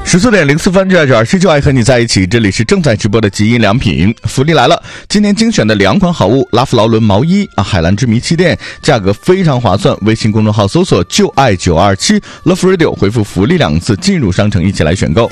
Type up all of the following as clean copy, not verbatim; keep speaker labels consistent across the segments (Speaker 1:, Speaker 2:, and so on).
Speaker 1: 14.04这927就爱和你在一起，这里是正在直播的极音良品。福利来了，今天精选的2款好物，拉夫劳伦毛衣海蓝之谜气垫，价格非常划算。微信公众号搜索就爱927 Love Radio， 回复福利2个字进入商城，一起来选购。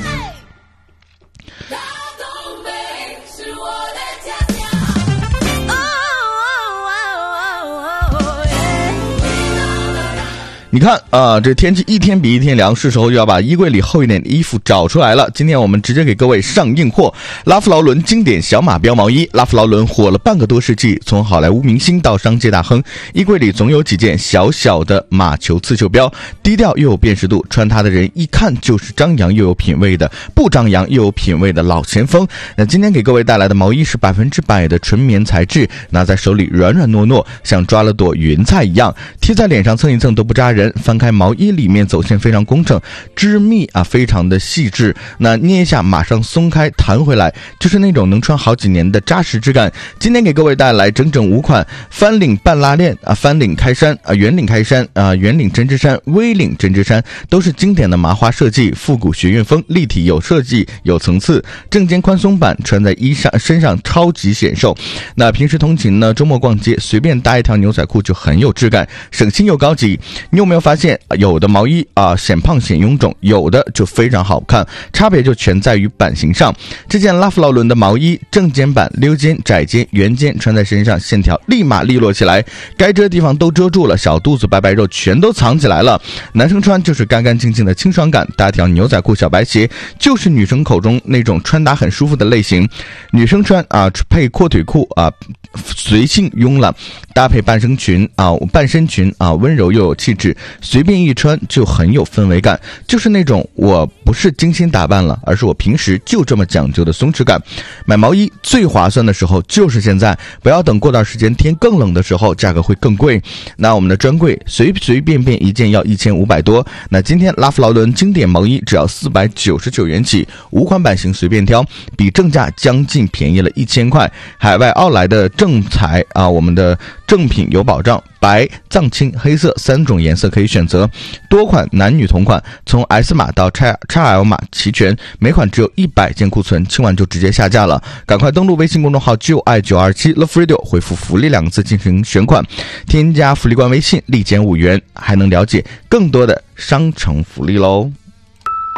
Speaker 1: 你看这天气一天比一天凉，是时候又要把衣柜里厚一点的衣服找出来了。今天我们直接给各位上硬货，拉夫劳伦经典小马标毛衣。拉夫劳伦火了半个多世纪，从好莱坞明星到商界大亨，衣柜里总有几件小小的马球刺绣标，低调又有辨识度，穿它的人一看就是张扬又有品味的，不张扬又有品味的老前锋。那今天给各位带来的毛衣是100%的纯棉材质，拿在手里软软糯糯，像抓了朵云彩一样，贴在脸上蹭一蹭都不扎人。翻开毛衣，里面走线非常工整，织密非常的细致，那捏一下马上松开弹回来，就是那种能穿好几年的扎实质感。今天给各位带来整整5款翻领半拉链翻领开衫圆领开衫圆领针织衫、微领针织衫，都是经典的麻花设计，复古学院风，立体有设计有层次，正肩宽松版，穿在身上超级显瘦。那平时通勤呢，周末逛街随便搭一条牛仔裤就很有质感，省心又高级。你有没有发现有的毛衣显胖显臃肿，有的就非常好看，差别就全在于版型上。这件拉夫劳伦的毛衣，正肩版、溜肩、窄肩、圆肩，穿在身上线条立马利落起来，该遮的地方都遮住了，小肚子白白肉全都藏起来了。男生穿就是干干净净的清爽感，搭条牛仔裤小白鞋就是女生口中那种穿搭很舒服的类型。女生穿配阔腿裤随性慵懒，搭配半身裙温柔又有气质，随便一穿就很有氛围感，就是那种我不是精心打扮了，而是我平时就这么讲究的松弛感。买毛衣最划算的时候就是现在，不要等过段时间天更冷的时候，价格会更贵。那我们的专柜随随便便一件要1500多，那今天拉夫劳伦经典毛衣只要499元起，5款版型随便挑，比正价将近便宜了1000块。海外奥莱的正材我们的正品有保障，白、藏青、黑色3种颜色可以选择，多款男女同款，从 S 码到 XL 码齐全，每款只有100件库存，清完就直接下架了。赶快登录微信公众号就爱927 Love Radio， 回复福利2个字进行选款，添加福利官微信立减5元，还能了解更多的商城福利喽。